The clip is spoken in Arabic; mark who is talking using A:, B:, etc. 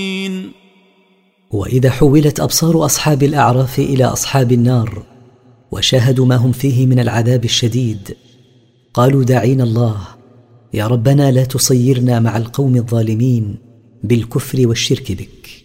A: وإذا حولت أبصار أصحاب الأعراف إلى أصحاب النار وشاهدوا ما هم فيه من العذاب الشديد قالوا داعين الله: يا ربنا لا تصيرنا مع القوم الظالمين بالكفر والشرك بك.